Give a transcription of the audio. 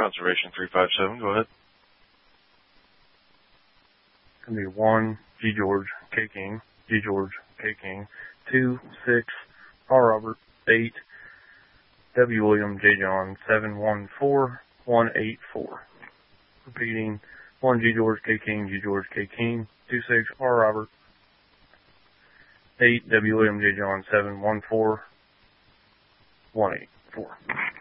Conservation 357, go ahead. It's going to be 1, G George, K King, G George, K King, 2, 6, R Robert, 8, W William, J John, 7, 1, 4, 1, 8, 4. Repeating, 1, G George, K King, G George, K King, 2, 6, R Robert, 8, W William, J John, 7, 1, 4, 1, 8, 4.